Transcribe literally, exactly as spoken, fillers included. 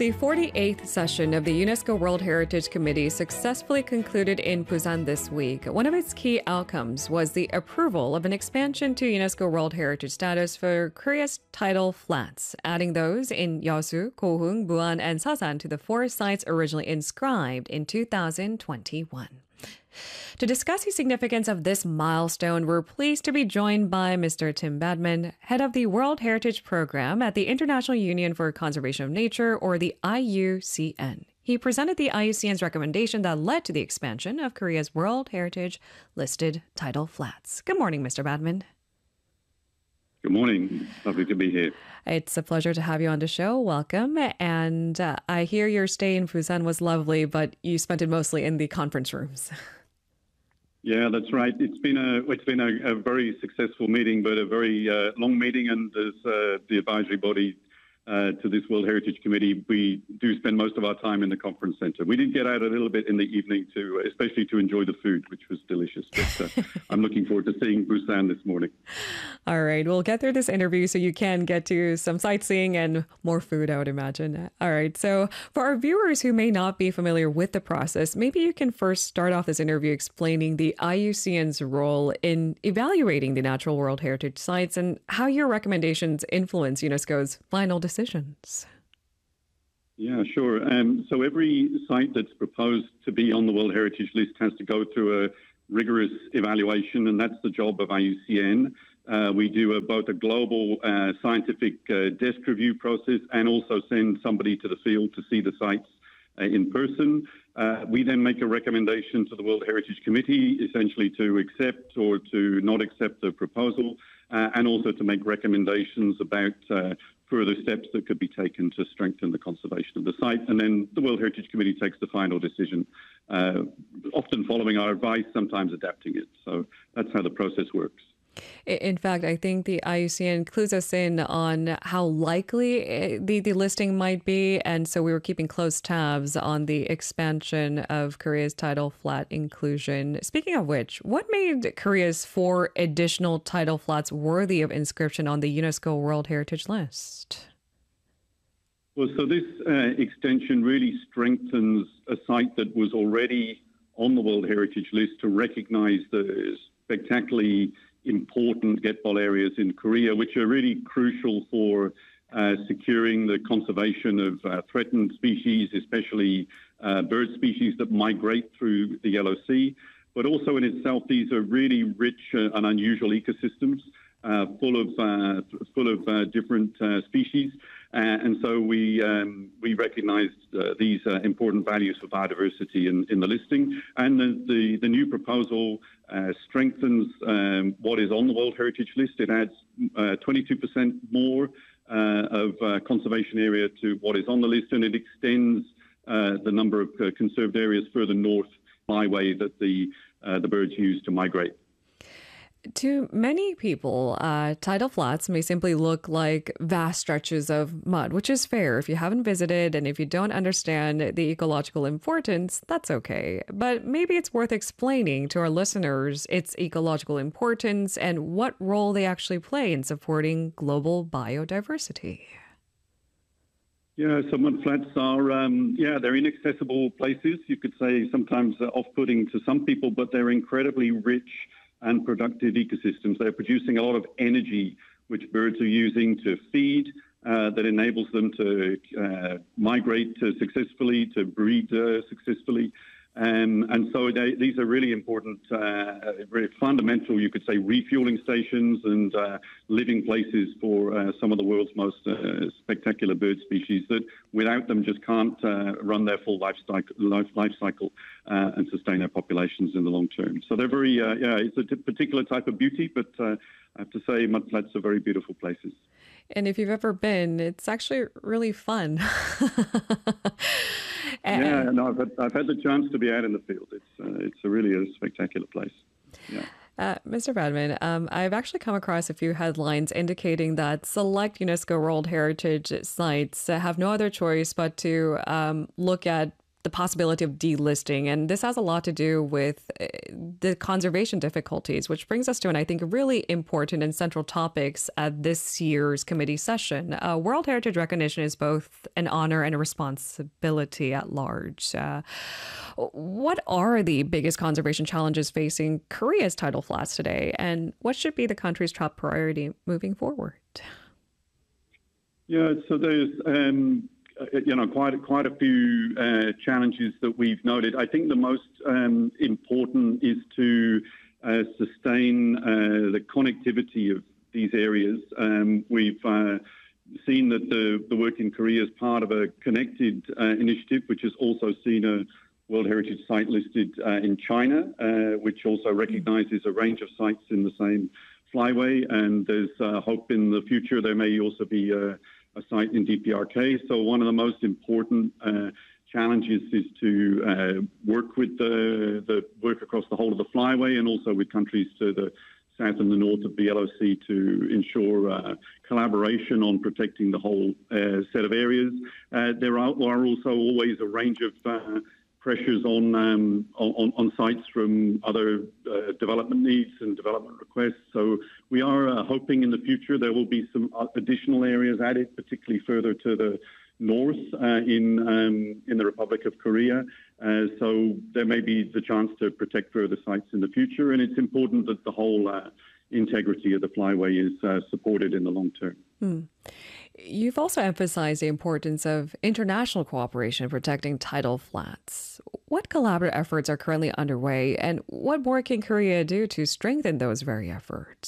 The forty-eighth session of the UNESCO World Heritage Committee successfully concluded in Busan this week. One of its key outcomes was the approval of an expansion to UNESCO World Heritage status for Korea's tidal flats, adding those in Yeosu, Gohung, Muan, and Sasan to the four sites originally inscribed in two thousand twenty-one. To discuss the significance of this milestone, we're pleased to be joined by Mister Tim Badman, head of the World Heritage Program at the International Union for Conservation of Nature, or the I U C N. He presented the I U C N's recommendation that led to the expansion of Korea's World Heritage listed tidal flats. Good morning, Mister Badman. Good morning. Lovely to be here. It's a pleasure to have you on the show. Welcome. And uh, I hear your stay in Busan was lovely, but you spent it mostly in the conference rooms. Yeah, that's right. It's been a it's been a, a very successful meeting, but a very uh, long meeting. And as uh, the advisory body uh, to this World Heritage Committee, we do spend most of our time in the conference center. We did get out a little bit in the evening, to especially to enjoy the food, which was delicious. But uh, I'm looking forward to seeing Busan this morning. All right, we'll get through this interview so you can get to some sightseeing and more food, I would imagine. All right, so for our viewers who may not be familiar with the process, maybe you can first start off this interview explaining the I U C N's role in evaluating the natural World Heritage sites and how your recommendations influence UNESCO's final decisions. Yeah, sure. Um, so every site that's proposed to be on the World Heritage List has to go through a rigorous evaluation, and that's the job of I U C N. Uh, we do a, both a global uh, scientific uh, desk review process and also send somebody to the field to see the sites uh, in person. Uh, we then make a recommendation to the World Heritage Committee, essentially to accept or to not accept the proposal, uh, and also to make recommendations about uh, further steps that could be taken to strengthen the conservation of the site. And then the World Heritage Committee takes the final decision, uh, often following our advice, sometimes adapting it. So that's how the process works. In fact, I think the I U C N clues us in on how likely the, the listing might be. And so we were keeping close tabs on the expansion of Korea's tidal flat inclusion. Speaking of which, what made Korea's four additional tidal flats worthy of inscription on the UNESCO World Heritage List? Well, so this uh, extension really strengthens a site that was already on the World Heritage List to recognize the spectacularly important Getbol areas in Korea, which are really crucial for uh, securing the conservation of uh, threatened species, especially uh, bird species that migrate through the Yellow Sea. But also in itself, these are really rich uh, and unusual ecosystems, uh, full of uh, full of uh, different uh, species. Uh, and so we um, we recognized uh, these uh, important values for biodiversity in, in the listing. And the, the, the new proposal uh, strengthens um, what is on the World Heritage List. It adds uh, twenty-two percent more uh, of uh, conservation area to what is on the list, and it extends uh, the number of uh, conserved areas further north by way that the, uh, the birds use to migrate. To many people, uh, tidal flats may simply look like vast stretches of mud, which is fair. If you haven't visited and if you don't understand the ecological importance, that's okay. But maybe it's worth explaining to our listeners its ecological importance and what role they actually play in supporting global biodiversity. Yeah, so mudflats are, um, yeah, they're inaccessible places. You could say sometimes uh, off-putting to some people, but they're incredibly rich and productive ecosystems. They're producing a lot of energy, which birds are using to feed, uh, that enables them to uh, migrate uh, successfully, to breed uh, successfully. Um, and so they, these are really important, uh, very fundamental, you could say, refueling stations and uh, living places for uh, some of the world's most uh, spectacular bird species that without them just can't uh, run their full life cycle, life, life cycle uh, and sustain their populations in the long term. So they're very, uh, yeah, it's a t- particular type of beauty, but uh, I have to say mudflats are very beautiful places. And if you've ever been, it's actually really fun. And yeah, no, I've had, I've had the chance to be out in the field. It's uh, it's a really a spectacular place. Yeah. Uh, Mister Badman, um, I've actually come across a few headlines indicating that select UNESCO World Heritage sites have no other choice but to um, look at the possibility of delisting. And this has a lot to do with uh, the conservation difficulties, which brings us to, and I think, really important and central topics at this year's committee session. Uh, World Heritage recognition is both an honor and a responsibility at large. Uh, what are the biggest conservation challenges facing Korea's tidal flats today, and what should be the country's top priority moving forward? Yeah, so there's um, you know quite quite a few uh, challenges that we've noted. I think the most um, important is to uh, sustain uh, the connectivity of these areas. Um, we've uh, seen that the the work in Korea is part of a connected uh, initiative, which has also seen a World Heritage Site listed uh, in China, uh, which also recognizes a range of sites in the same flyway. And there's uh, hope in the future there may also be a, a site in D P R K. So one of the most important uh, challenges is to uh, work with the, the work across the whole of the flyway, and also with countries to the south and the north of the L O C to ensure uh, collaboration on protecting the whole uh, set of areas. Uh, there are, are also always a range of uh, pressures on, um, on on sites from other uh, development needs and development requests. So we are uh, hoping in the future there will be some additional areas added, particularly further to the north uh, in um, in the Republic of Korea. Uh, so there may be the chance to protect further sites in the future, and it's important that the whole uh, integrity of the flyway is uh, supported in the long term. Hmm. You've also emphasized the importance of international cooperation in protecting tidal flats. What collaborative efforts are currently underway, and what more can Korea do to strengthen those very efforts?